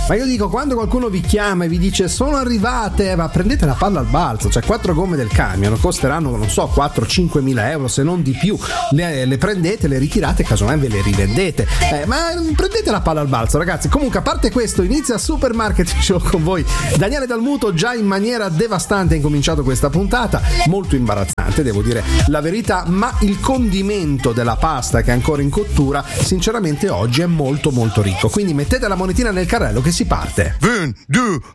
Ma io dico, quando qualcuno vi chiama e vi dice sono arrivate, ma prendete la palla al balzo, cioè 4 gomme del camion costeranno, non so, 4-5 mila euro, se non di più. Le prendete, le ritirate, casomai ve le rivendete. Ma prendete la palla al balzo, ragazzi. Comunque, a parte questo, inizia Supermarket Show con voi Daniele Dalmuto. Già in maniera devastante ha incominciato questa puntata, molto imbarazzante, devo dire la verità, ma il condimento della pasta che è ancora in cottura, sinceramente oggi è molto molto ricco. Quindi mettete la monetina nel carrello che si parte. 1, 2